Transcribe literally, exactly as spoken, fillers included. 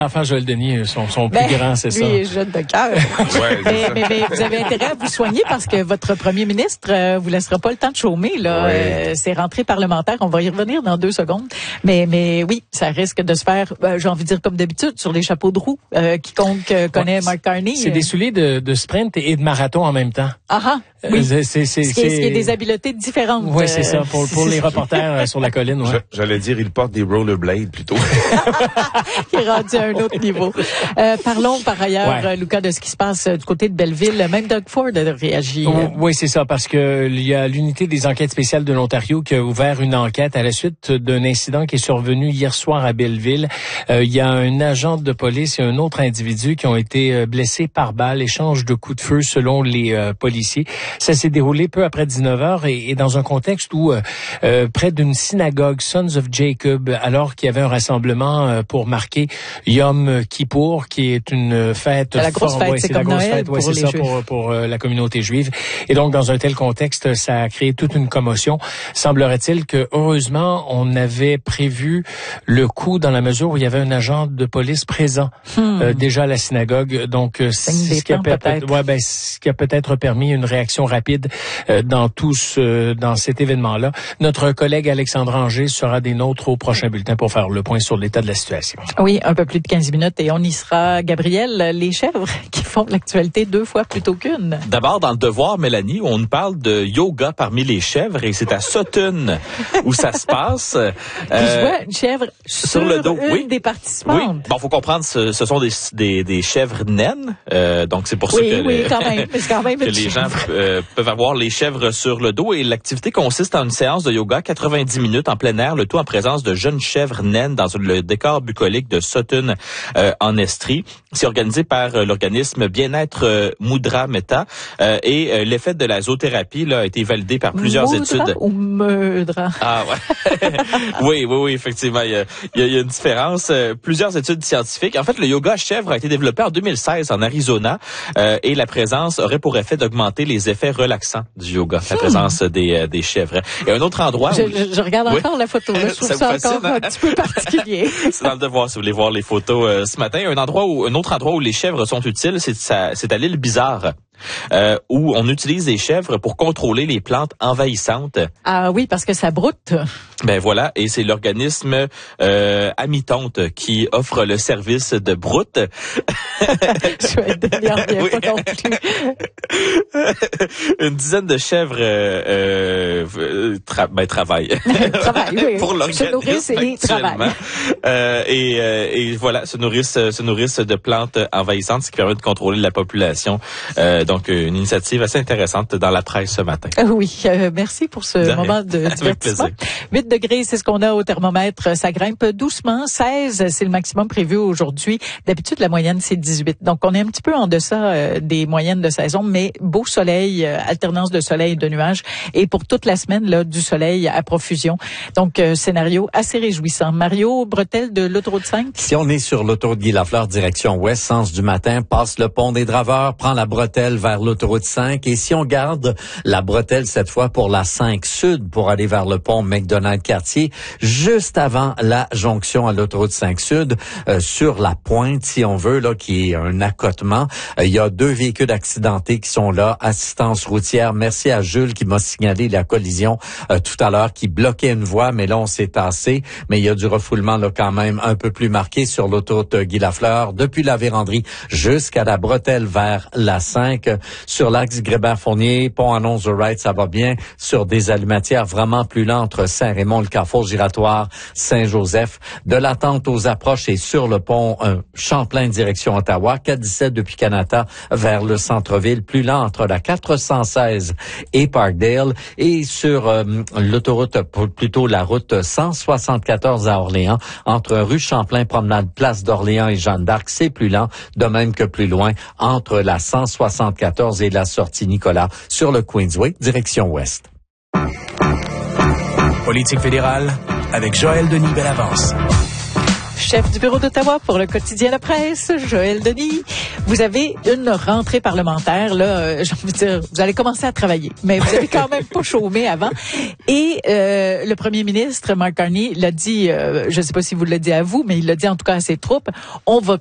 Enfin, Joël Denis, son, son plus ben, grand, c'est ça. Lui est jeune de cœur. Ouais, mais, mais, mais vous avez intérêt à vous soigner parce que votre premier ministre euh, vous laissera pas le temps de chômer. Là, ouais. euh, c'est rentrée parlementaire. On va y revenir dans deux secondes. Mais, mais oui, ça risque de se faire, euh, j'ai envie de dire comme d'habitude, sur les chapeaux de roue. Euh, quiconque euh, connaît ouais, Mark Carney. C'est euh... des souliers de, de sprint et de marathon en même temps. Ah ah. Oui. Euh, c'est, c'est, ce, qui est, ce qui est des habiletés différentes. Oui, c'est ça. Pour, pour les reporters euh, sur la colline. Ouais. J'allais dire, il porte des rollerblades plutôt. Qui est rendu à un autre niveau. Euh, parlons par ailleurs, ouais. Lucas, de ce qui se passe du côté de Belleville. Même Doug Ford a réagi. Oh, oui, c'est ça, parce que il y a l'unité des enquêtes spéciales de l'Ontario qui a ouvert une enquête à la suite d'un incident qui est survenu hier soir à Belleville. Euh, il y a un agent de police et un autre individu qui ont été blessés par balle, échange de coups de feu selon les euh, policiers. Ça s'est déroulé peu après dix-neuf heures et, et dans un contexte où euh, euh, près d'une synagogue, Sons of Jacob, alors qu'il y avait un rassemblement euh, pour marquer Yom Kippour, qui est une fête. C'est la grosse fête, ouais, c'est, c'est comme la grosse Noël fête, ouais, pour c'est les ça Juifs. pour, pour euh, la communauté juive. Et donc, dans un tel contexte, ça a créé toute une commotion. Semblerait-il que, heureusement, on avait prévu le coup dans la mesure où il y avait un agent de police présent hmm. euh, déjà à la synagogue. Donc, euh, ce qui a peut-être, peut-être. Ouais, ben, ce qui a peut-être permis une réaction rapide euh, dans tout ce, dans cet événement-là. Notre collègue Alexandre Anger sera des nôtres au prochain bulletin pour faire le point sur l'état de la situation. Oui, un peu plus de quinze minutes et on y sera. Gabriel, les chèvres qui font l'actualité deux fois plutôt qu'une. D'abord, dans le Devoir, Mélanie, on nous parle de yoga parmi les chèvres et c'est à Sutton où ça se passe. Euh, je vois une chèvre sur, sur le dos. Une oui. des participantes. Oui. Bon, faut comprendre, ce, ce sont des, des, des chèvres naines, euh, donc c'est pour oui, ça que, oui, le, quand même, c'est quand même que les gens euh, peuvent avoir les chèvres sur le dos. Et l'activité consiste en une séance de yoga, quatre-vingt-dix minutes en plein air, le tout en présence de jeunes chèvres naines dans le décor bucolique de Sutton euh, en Estrie. C'est organisé par euh, l'organisme Bien-être euh, Mudra Metta euh, et euh, l'effet de la zoothérapie là, a été validé par plusieurs Moudra études. Ou Mudra? Ah ouais. oui, oui, oui, effectivement, il y a, il y a une différence. Euh, plusieurs études scientifiques. En fait, le yoga chèvre a été développé en deux mille seize en Arizona euh, et la présence aurait pour effet d'augmenter les effets relaxants du yoga, la présence des, euh, des chèvres. Et un autre endroit je, où... Je, je regarde encore oui. la photo, là, je trouve ça, ça fascine, encore hein? un petit peu particulier. C'est dans le Devoir, si vous voulez voir les photos euh, ce matin. Un endroit où, un autre endroit où les chèvres sont utiles, c'est, ça, c'est à l'île Bizarre. Euh, où on utilise les chèvres pour contrôler les plantes envahissantes. Ah oui, parce que ça broute. Ben voilà, et c'est l'organisme euh, Amitonte qui offre le service de broute. Je vais être bien, bien oui. pas non plus. Une dizaine de chèvres euh, euh, tra- ben, travaillent. Travaillent, oui. Pour l'organisme. Se nourrissent et travaillent. Euh, et, euh, et voilà, se nourrissent, se nourrissent de plantes envahissantes, ce qui permet de contrôler la population. Euh, Donc, une initiative assez intéressante dans la presse ce matin. Oui, euh, merci pour ce de moment de divertissement. huit degrés, c'est ce qu'on a au thermomètre. Ça grimpe doucement. seize, c'est le maximum prévu aujourd'hui. D'habitude, la moyenne, c'est dix-huit. Donc, on est un petit peu en deçà euh, des moyennes de saison, mais beau soleil, euh, alternance de soleil et de nuages. Et pour toute la semaine, là, du soleil à profusion. Donc, euh, scénario assez réjouissant. Mario Bretel de l'autoroute cinq. Si on est sur l'autoroute Guy Lafleur, direction ouest, sens du matin, passe le pont des Draveurs, prend la bretelle vers l'autoroute cinq. Et si on garde la bretelle cette fois pour la cinq sud pour aller vers le pont McDonald-Cartier, juste avant la jonction à l'autoroute cinq sud, euh, sur la pointe, si on veut, là, qui est un accotement, euh, il y a deux véhicules accidentés qui sont là, assistance routière. Merci à Jules qui m'a signalé la collision euh, tout à l'heure qui bloquait une voie, mais là, on s'est tassé. Mais il y a du refoulement là quand même un peu plus marqué sur l'autoroute Guy Lafleur, depuis la Vérandrie jusqu'à la bretelle vers la cinq. Sur l'axe Grébert-Fournier, pont annonce the right, ça va bien. Sur des allumatières vraiment plus lentes entre Saint-Raymond, le carrefour giratoire, Saint-Joseph. De l'attente aux approches et sur le pont euh, Champlain direction Ottawa, quatre dix-sept depuis Canada vers le centre-ville, plus lent entre la quatre cent seize et Parkdale. Et sur euh, l'autoroute, plutôt la route cent soixante-quatorze à Orléans, entre rue Champlain, promenade Place d'Orléans et Jeanne d'Arc, c'est plus lent, de même que plus loin, entre la cent soixante-quatorze et la sortie Nicolas sur le Queensway, direction ouest. Politique fédérale avec Joël Denis Bellavance. chef du bureau d'Ottawa pour le quotidien La Presse, Joël Denis. Vous avez une rentrée parlementaire, là, euh, j'ai envie de dire, vous allez commencer à travailler, mais vous avez quand même pas chômé avant. Et euh, le premier ministre, Mark Carney, l'a dit, euh, je ne sais pas si vous l'avez dit à vous, mais il l'a dit en tout cas à ses troupes, on va